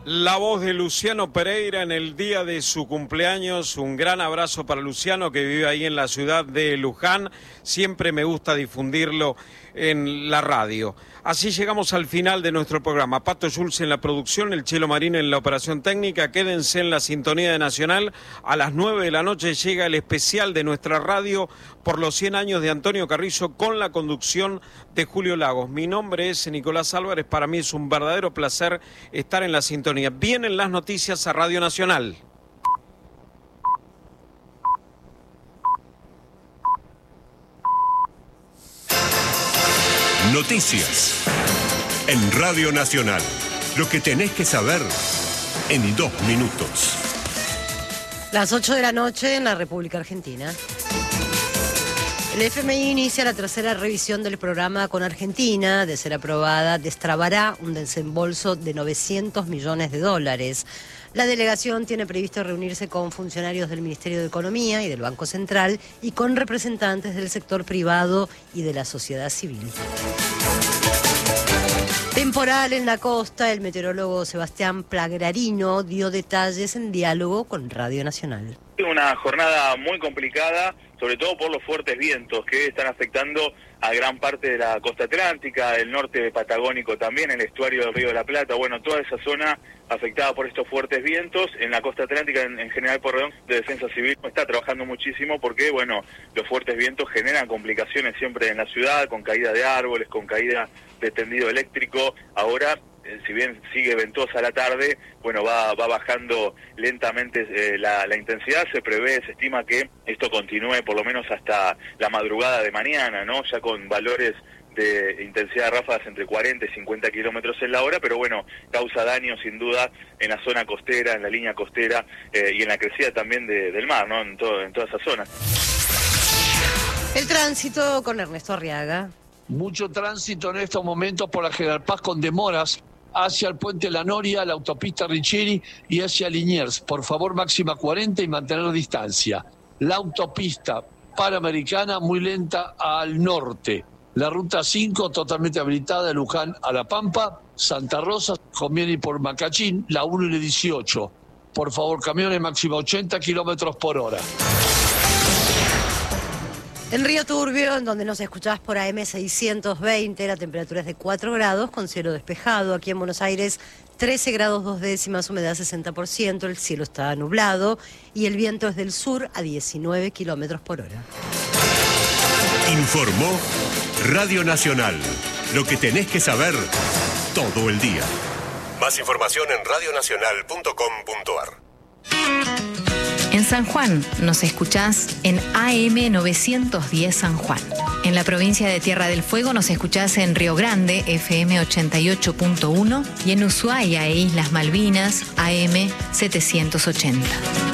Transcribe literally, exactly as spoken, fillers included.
La voz de Luciano Pereira en el día de su cumpleaños. Un gran abrazo para Luciano, que vive ahí en la ciudad de Luján. Siempre me gusta difundirlo en la radio. Así llegamos al final de nuestro programa. Pato Schulz en la producción, el Chelo Marín en la operación técnica. Quédense en la sintonía de Nacional. A las nueve de la noche llega el especial de nuestra radio por los cien años de Antonio Carrizo, con la conducción de Julio Lagos. Mi nombre es Nicolás Álvarez. Para mí es un verdadero placer estar en la sintonía. Vienen las noticias a Radio Nacional. Noticias en Radio Nacional. Lo que tenés que saber en dos minutos. Las ocho de la noche en la República Argentina. El F M I inicia la tercera revisión del programa con Argentina. De ser aprobada, destrabará un desembolso de novecientos millones de dólares. La delegación tiene previsto reunirse con funcionarios del Ministerio de Economía y del Banco Central y con representantes del sector privado y de la sociedad civil. Temporal en la costa, el meteorólogo Sebastián Plagrarino dio detalles en diálogo con Radio Nacional. Una jornada muy complicada, sobre todo por los fuertes vientos que están afectando a gran parte de la costa atlántica, el norte patagónico también, el estuario del Río de la Plata, bueno, toda esa zona afectada por estos fuertes vientos. En la costa atlántica, en, en general, Porredón de Defensa Civil está trabajando muchísimo porque, bueno, los fuertes vientos generan complicaciones siempre en la ciudad, con caída de árboles, con caída de tendido eléctrico. Ahora, eh, si bien sigue ventosa la tarde, bueno, va, va bajando lentamente eh, la, la intensidad. Se prevé, se estima que esto continúe por lo menos hasta la madrugada de mañana, ¿no? Ya con valores de intensidad de ráfagas entre cuarenta y cincuenta kilómetros en la hora, pero bueno, causa daño sin duda en la zona costera, en la línea costera eh, y en la crecida también de, del mar, ¿no? En, todo, en toda esa zona. El tránsito con Ernesto Arriaga. Mucho tránsito en estos momentos por la General Paz con demoras hacia el puente La Noria, la autopista Richeri y hacia Liniers. Por favor, máxima cuarenta y mantener distancia. La autopista Panamericana muy lenta al norte. La ruta cinco totalmente habilitada de Luján a La Pampa. Santa Rosa conviene ir por Macachín, la uno y la dieciocho. Por favor, camiones máxima ochenta kilómetros por hora. En Río Turbio, en donde nos escuchás por A M seiscientos veinte, la temperatura es de cuatro grados con cielo despejado. Aquí en Buenos Aires, trece grados dos décimas, humedad sesenta por ciento, el cielo está nublado y el viento es del sur a diecinueve kilómetros por hora. Informó Radio Nacional. Lo que tenés que saber todo el día. Más información en radio nacional punto com punto a r. En San Juan nos escuchás en A M novecientos diez San Juan. En la provincia de Tierra del Fuego nos escuchás en Río Grande, F M ochenta y ocho punto uno, y en Ushuaia e Islas Malvinas, A M setecientos ochenta.